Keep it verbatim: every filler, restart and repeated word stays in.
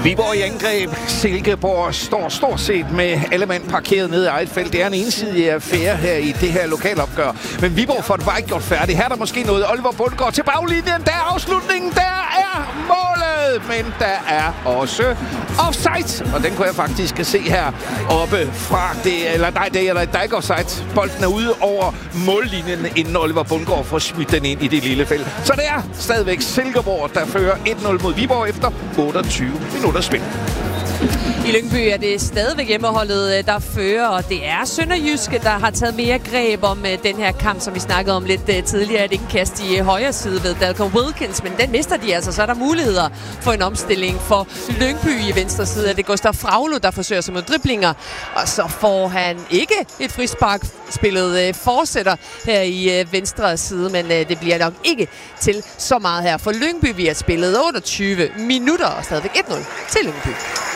Viborg i angreb. Silkeborg står stort set med alle mand parkeret nede i eget felt. Det er en ensidig affære her i det her lokalopgør. Men Viborg får det bare ikke gjort færdigt. Her er der måske noget. Oliver Bundgaard til baglinjen. Der er afslutningen. Der er målet. Men der er også offside. Og den kunne jeg faktisk se her oppe fra det. Eller nej, det er, der er ikke offside. Bolden er ude over mållinjen, inden Oliver Bundgaard får smidt den ind i det lille felt. Så det er stadigvæk Silkeborg, der fører et nul mod Viborg efter otteogtyve minutter spil. I Lyngby er det stadigvæk hjemmeholdet, der fører, og det er Sønderjyske, der har taget mere greb om den her kamp, som vi snakkede om lidt tidligere. Et indkast i højre side ved Dalcom Wilkins, men den mister de altså, så er der muligheder for en omstilling for Lyngby i venstre side. Det er Gustav Fraglo, der forsøger sig med driblinger, og så får han ikke et frispark. Spillet fortsætter her i venstre side, men det bliver nok ikke til så meget her for Lyngby. Vi har spillet otteogtyve minutter og stadigvæk et nul til Lyngby.